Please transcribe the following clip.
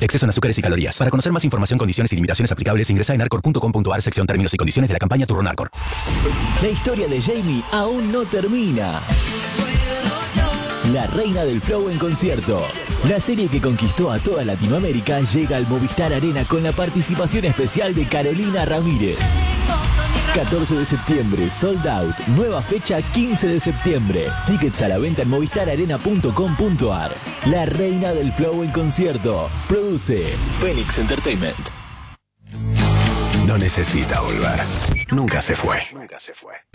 Exceso en azúcares y calorías. Para conocer más información, condiciones y limitaciones aplicables, ingresa en arcor.com.ar, sección términos y condiciones de la campaña Turrón Arcor. La historia de Jamie aún no termina. La reina del flow en concierto. La serie que conquistó a toda Latinoamérica llega al Movistar Arena con la participación especial de Carolina Ramírez. 14 de septiembre, sold out. Nueva fecha, 15 de septiembre. Tickets a la venta en movistararena.com.ar. La reina del flow en concierto. Produce Phoenix Entertainment. No necesita volver. Nunca se fue.